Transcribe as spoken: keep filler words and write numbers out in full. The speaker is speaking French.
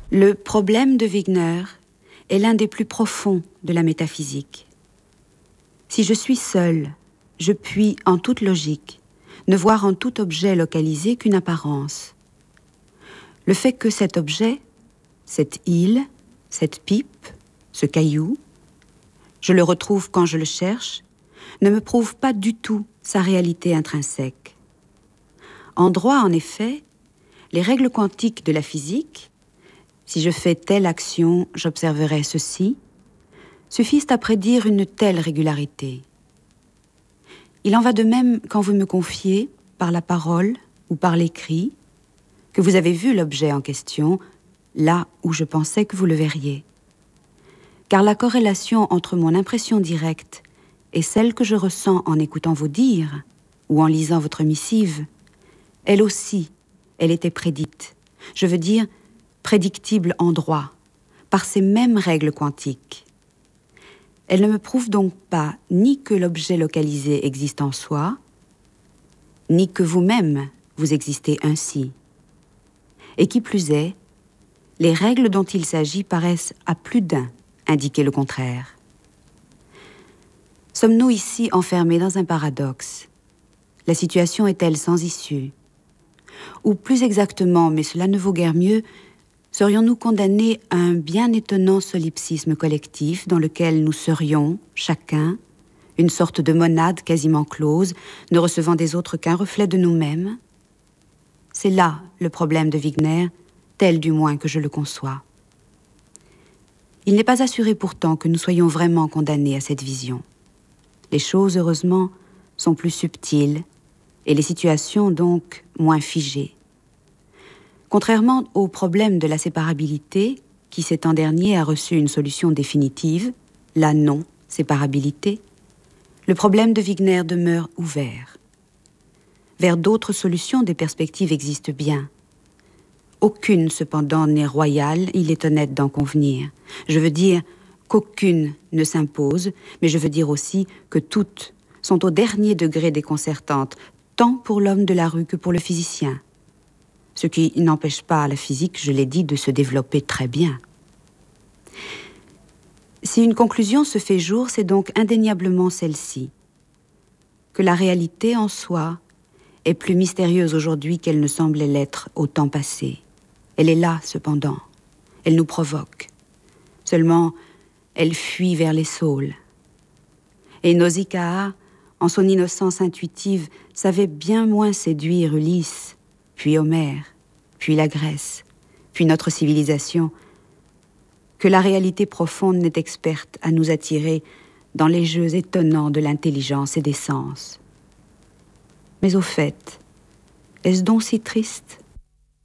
Le problème de Wigner est l'un des plus profonds de la métaphysique. Si je suis seul, je puis, en toute logique, ne voir en tout objet localisé qu'une apparence. Le fait que cet objet, cette île, cette pipe, ce caillou, je le retrouve quand je le cherche, ne me prouve pas du tout sa réalité intrinsèque. En droit, en effet, les règles quantiques de la physique, si je fais telle action, j'observerai ceci, suffisent à prédire une telle régularité. Il en va de même quand vous me confiez, par la parole ou par l'écrit, que vous avez vu l'objet en question, là où je pensais que vous le verriez. Car la corrélation entre mon impression directe et celle que je ressens en écoutant vous dire, ou en lisant votre missive, elle aussi, elle était prédite. Je veux dire, prédictible en droit, par ces mêmes règles quantiques. Elle ne me prouve donc pas ni que l'objet localisé existe en soi, ni que vous-même vous existez ainsi. Et qui plus est, les règles dont il s'agit paraissent à plus d'un indiquer le contraire. Sommes-nous ici enfermés dans un paradoxe? La situation est-elle sans issue? Ou plus exactement, mais cela ne vaut guère mieux, serions-nous condamnés à un bien étonnant solipsisme collectif dans lequel nous serions, chacun, une sorte de monade quasiment close, ne recevant des autres qu'un reflet de nous-mêmes? C'est là le problème de Wigner, tel du moins que je le conçois. Il n'est pas assuré pourtant que nous soyons vraiment condamnés à cette vision. Les choses, heureusement, sont plus subtiles et les situations donc moins figées. Contrairement au problème de la séparabilité, qui cet an dernier a reçu une solution définitive, la non-séparabilité, le problème de Wigner demeure ouvert. Vers d'autres solutions, des perspectives existent bien. Aucune, cependant, n'est royale, il est honnête d'en convenir. Je veux dire qu'aucune ne s'impose, mais je veux dire aussi que toutes sont au dernier degré déconcertantes, tant pour l'homme de la rue que pour le physicien. Ce qui n'empêche pas la physique, je l'ai dit, de se développer très bien. Si une conclusion se fait jour, c'est donc indéniablement celle-ci, que la réalité en soi est plus mystérieuse aujourd'hui qu'elle ne semblait l'être au temps passé. Elle est là, cependant. Elle nous provoque. Seulement, elle fuit vers les saules. Et Nausicaa, en son innocence intuitive, savait bien moins séduire Ulysse, puis Homère, puis la Grèce, puis notre civilisation, que la réalité profonde n'est experte à nous attirer dans les jeux étonnants de l'intelligence et des sens. Mais au fait, est-ce donc si triste ?